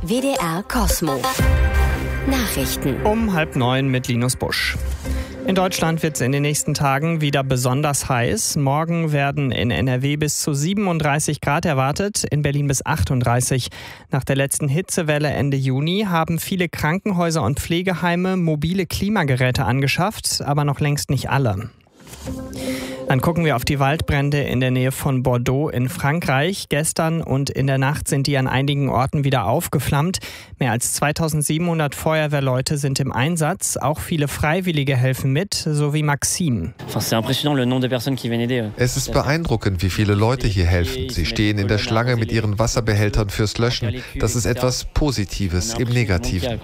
WDR Kosmo. Nachrichten. Um 8:30 mit Linus Busch. In Deutschland wird es in den nächsten Tagen wieder besonders heiß. Morgen werden in NRW bis zu 37 Grad erwartet, in Berlin bis 38. Nach der letzten Hitzewelle Ende Juni haben viele Krankenhäuser und Pflegeheime mobile Klimageräte angeschafft, aber noch längst nicht alle. Dann gucken wir auf die Waldbrände in der Nähe von Bordeaux in Frankreich. Gestern und in der Nacht sind die an einigen Orten wieder aufgeflammt. Mehr als 2700 Feuerwehrleute sind im Einsatz. Auch viele Freiwillige helfen mit, so wie Maxime. Es ist beeindruckend, wie viele Leute hier helfen. Sie stehen in der Schlange mit ihren Wasserbehältern fürs Löschen. Das ist etwas Positives im Negativen.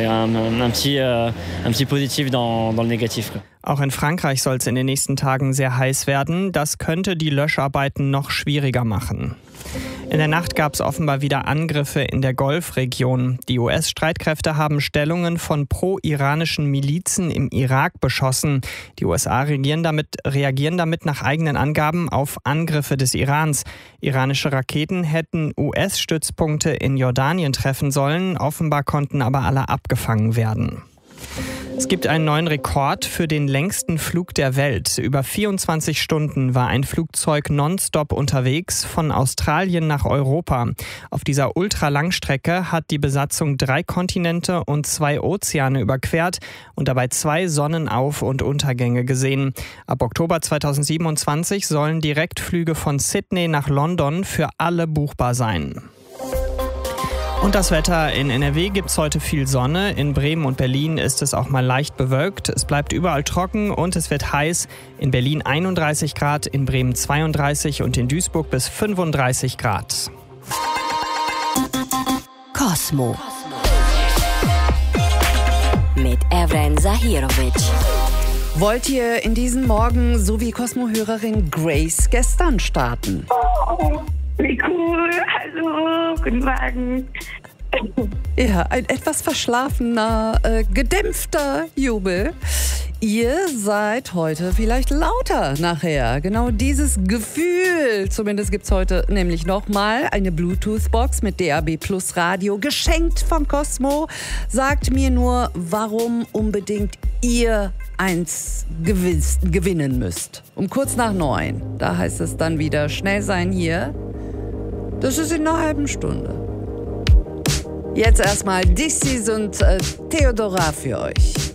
Auch in Frankreich soll es in den nächsten Tagen sehr heiß werden. Das könnte die Löscharbeiten noch schwieriger machen. In der Nacht gab es offenbar wieder Angriffe in der Golfregion. Die US-Streitkräfte haben Stellungen von pro-iranischen Milizen im Irak beschossen. Die USA reagieren damit nach eigenen Angaben auf Angriffe des Irans. Iranische Raketen hätten US-Stützpunkte in Jordanien treffen sollen. Offenbar konnten aber alle abgefangen werden. Es gibt einen neuen Rekord für den längsten Flug der Welt. Über 24 Stunden war ein Flugzeug nonstop unterwegs von Australien nach Europa. Auf dieser Ultralangstrecke hat die Besatzung 3 Kontinente und 2 Ozeane überquert und dabei 2 Sonnenauf- und Untergänge gesehen. Ab Oktober 2027 sollen Direktflüge von Sydney nach London für alle buchbar sein. Und das Wetter: in NRW gibt es heute viel Sonne. In Bremen und Berlin ist es auch mal leicht bewölkt. Es bleibt überall trocken und es wird heiß. In Berlin 31 Grad, in Bremen 32 und in Duisburg bis 35 Grad. Kosmo. Mit Evren Zahirovic. Wollt ihr in diesen Morgen so wie Kosmo-Hörerin Grace gestern starten? Oh, wie cool. Hallo, guten Morgen. Ja, ein etwas verschlafener, gedämpfter Jubel. Ihr seid heute vielleicht lauter nachher. Genau dieses Gefühl. Zumindest gibt's heute nämlich nochmal eine Bluetooth-Box mit DAB Plus Radio, geschenkt von Kosmo. Sagt mir nur, warum unbedingt ihr eins gewinnen müsst. Um kurz nach 9. Da heißt es dann wieder schnell sein hier. Das ist in einer halben Stunde. Jetzt erstmal Dixis und Theodora für euch.